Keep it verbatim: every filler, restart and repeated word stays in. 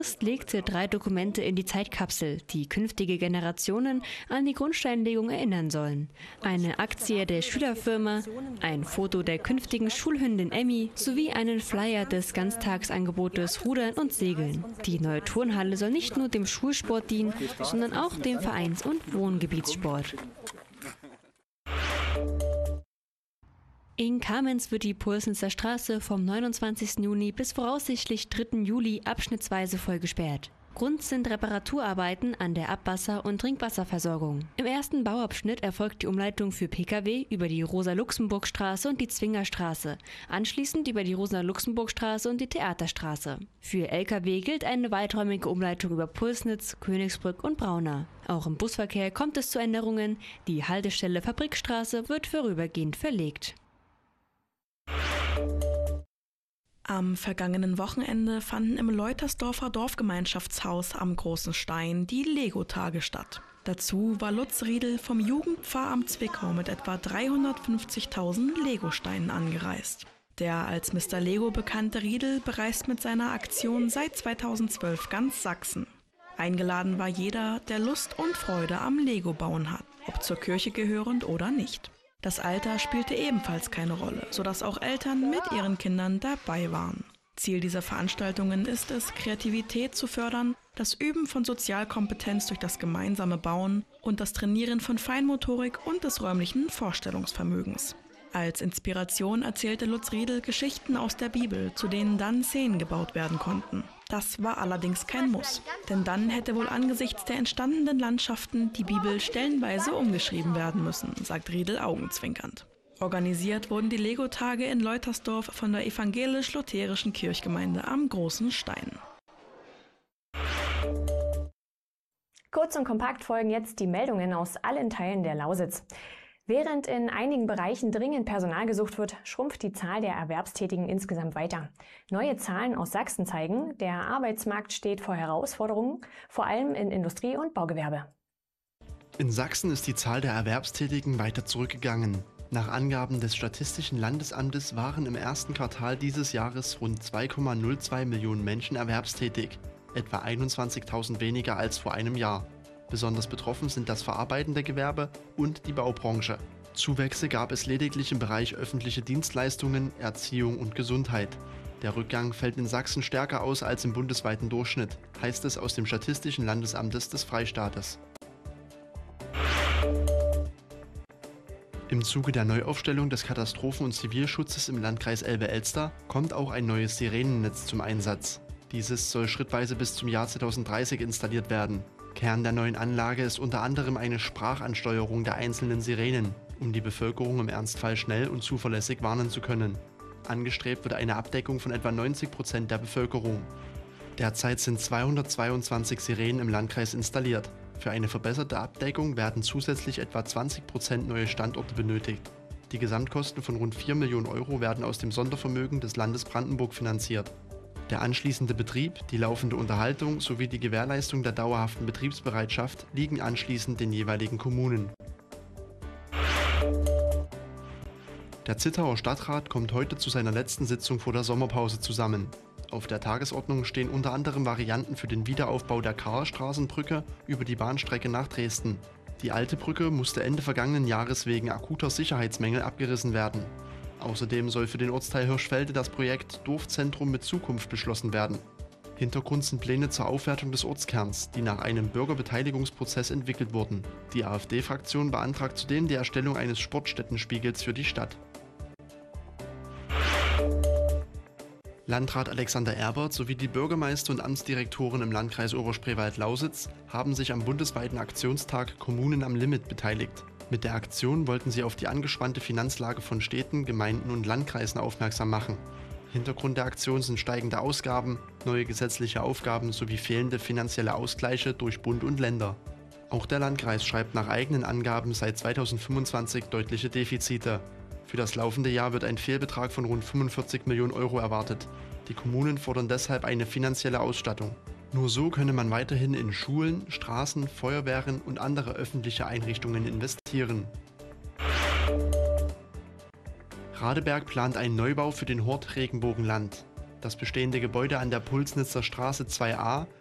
legte drei Dokumente in die Zeitkapsel, die künftige Generationen an die Grundsteinlegung erinnern sollen. Eine Aktie der Schülerfirma, ein Foto der künftigen Schulhündin Emmy sowie einen Flyer des Ganztagsangebotes Rudern und Segeln. Die neue Turnhalle soll nicht nur dem Schulsport dienen, sondern auch dem Vereins- und Wohngebietssport. In Kamenz wird die Pulsnitzer Straße vom neunundzwanzigsten Juni bis voraussichtlich dritten Juli abschnittsweise voll gesperrt. Grund sind Reparaturarbeiten an der Abwasser- und Trinkwasserversorgung. Im ersten Bauabschnitt erfolgt die Umleitung für Pkw über die Rosa-Luxemburg-Straße und die Zwingerstraße, anschließend über die Rosa-Luxemburg-Straße und die Theaterstraße. Für Lkw gilt eine weiträumige Umleitung über Pulsnitz, Königsbrück und Braunau. Auch im Busverkehr kommt es zu Änderungen. Die Haltestelle Fabrikstraße wird vorübergehend verlegt. Am vergangenen Wochenende fanden im Leutersdorfer Dorfgemeinschaftshaus am Großen Stein die Lego-Tage statt. Dazu war Lutz Riedel vom Jugendpfarramt Zwickau mit etwa dreihundertfünfzigtausend Lego-Steinen angereist. Der als Mister Lego bekannte Riedel bereist mit seiner Aktion seit zweitausendzwölf ganz Sachsen. Eingeladen war jeder, der Lust und Freude am Lego-Bauen hat, ob zur Kirche gehörend oder nicht. Das Alter spielte ebenfalls keine Rolle, sodass auch Eltern mit ihren Kindern dabei waren. Ziel dieser Veranstaltungen ist es, Kreativität zu fördern, das Üben von Sozialkompetenz durch das gemeinsame Bauen und das Trainieren von Feinmotorik und des räumlichen Vorstellungsvermögens. Als Inspiration erzählte Lutz Riedel Geschichten aus der Bibel, zu denen dann Szenen gebaut werden konnten. Das war allerdings kein Muss, denn dann hätte wohl angesichts der entstandenen Landschaften die Bibel stellenweise umgeschrieben werden müssen, sagt Riedel augenzwinkernd. Organisiert wurden die Lego-Tage in Leutersdorf von der evangelisch-lutherischen Kirchgemeinde am Großen Stein. Kurz und kompakt folgen jetzt die Meldungen aus allen Teilen der Lausitz. Während in einigen Bereichen dringend Personal gesucht wird, schrumpft die Zahl der Erwerbstätigen insgesamt weiter. Neue Zahlen aus Sachsen zeigen, der Arbeitsmarkt steht vor Herausforderungen, vor allem in Industrie- und Baugewerbe. In Sachsen ist die Zahl der Erwerbstätigen weiter zurückgegangen. Nach Angaben des Statistischen Landesamtes waren im ersten Quartal dieses Jahres rund zwei Komma null zwei Millionen Menschen erwerbstätig, etwa einundzwanzigtausend weniger als vor einem Jahr. Besonders betroffen sind das verarbeitende Gewerbe und die Baubranche. Zuwächse gab es lediglich im Bereich öffentliche Dienstleistungen, Erziehung und Gesundheit. Der Rückgang fällt in Sachsen stärker aus als im bundesweiten Durchschnitt, heißt es aus dem Statistischen Landesamtes des Freistaates. Im Zuge der Neuaufstellung des Katastrophen- und Zivilschutzes im Landkreis Elbe-Elster kommt auch ein neues Sirenennetz zum Einsatz. Dieses soll schrittweise bis zum Jahr zweitausenddreißig installiert werden. Kern der neuen Anlage ist unter anderem eine Sprachansteuerung der einzelnen Sirenen, um die Bevölkerung im Ernstfall schnell und zuverlässig warnen zu können. Angestrebt wird eine Abdeckung von etwa neunzig Prozent der Bevölkerung. Derzeit sind zweihundertzweiundzwanzig Sirenen im Landkreis installiert. Für eine verbesserte Abdeckung werden zusätzlich etwa zwanzig Prozent neue Standorte benötigt. Die Gesamtkosten von rund vier Millionen Euro werden aus dem Sondervermögen des Landes Brandenburg finanziert. Der anschließende Betrieb, die laufende Unterhaltung sowie die Gewährleistung der dauerhaften Betriebsbereitschaft liegen anschließend den jeweiligen Kommunen. Der Zittauer Stadtrat kommt heute zu seiner letzten Sitzung vor der Sommerpause zusammen. Auf der Tagesordnung stehen unter anderem Varianten für den Wiederaufbau der Karlstraßenbrücke über die Bahnstrecke nach Dresden. Die alte Brücke musste Ende vergangenen Jahres wegen akuter Sicherheitsmängel abgerissen werden. Außerdem soll für den Ortsteil Hirschfelde das Projekt Dorfzentrum mit Zukunft beschlossen werden. Hintergrund sind Pläne zur Aufwertung des Ortskerns, die nach einem Bürgerbeteiligungsprozess entwickelt wurden. Die AfD-Fraktion beantragt zudem die Erstellung eines Sportstättenspiegels für die Stadt. Landrat Alexander Erbert sowie die Bürgermeister und Amtsdirektoren im Landkreis Oberspreewald-Lausitz haben sich am bundesweiten Aktionstag Kommunen am Limit beteiligt. Mit der Aktion wollten sie auf die angespannte Finanzlage von Städten, Gemeinden und Landkreisen aufmerksam machen. Hintergrund der Aktion sind steigende Ausgaben, neue gesetzliche Aufgaben sowie fehlende finanzielle Ausgleiche durch Bund und Länder. Auch der Landkreis schreibt nach eigenen Angaben seit zweitausendfünfundzwanzig deutliche Defizite. Für das laufende Jahr wird ein Fehlbetrag von rund fünfundvierzig Millionen Euro erwartet. Die Kommunen fordern deshalb eine finanzielle Ausstattung. Nur so könne man weiterhin in Schulen, Straßen, Feuerwehren und andere öffentliche Einrichtungen investieren. Radeberg plant einen Neubau für den Hort Regenbogenland. Das bestehende Gebäude an der Pulsnitzer Straße zwei a